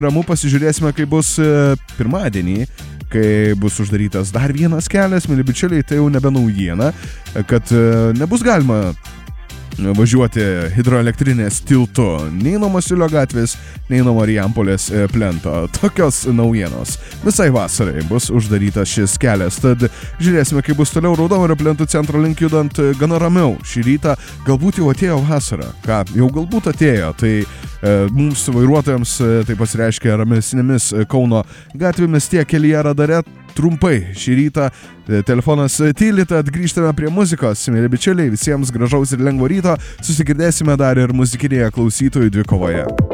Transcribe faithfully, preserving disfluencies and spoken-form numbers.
ramu, pasižiūrėsime, kai bus pirmadienį, kai bus uždarytas dar vienas kelias, mėly bičiuliai, tai jau nebe naujiena, kad nebus galima važiuoti hidroelektrinės tiltu nei nuo Masiulio gatvės, nei nuo Marijampolės plento. Tokios naujienos. Visai vasarai bus uždarytas šis kelias, tad žiūrėsime, kaip bus toliau Raudonario plento centro link judant gana ramiau. Šį rytą galbūt jau atėjo vasara. Ką, jau galbūt atėjo, tai e, mums vairuotojams e, tai pasireiškia ramesnėmis Kauno gatvėmis tiek kelyje radare. Trumpai šį rytą telefonas tyli, tad grįžtame prie muzikos. Mėly bičiuliai, visiems gražaus ir lengvo ryto. Susigirdėsime dar ir muzikinėje klausytojų dvikovoje.